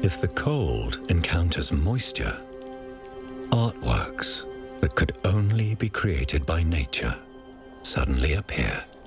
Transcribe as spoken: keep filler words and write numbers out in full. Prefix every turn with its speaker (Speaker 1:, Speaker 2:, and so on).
Speaker 1: If the cold encounters moisture, artworks that could only be created by nature suddenly appear.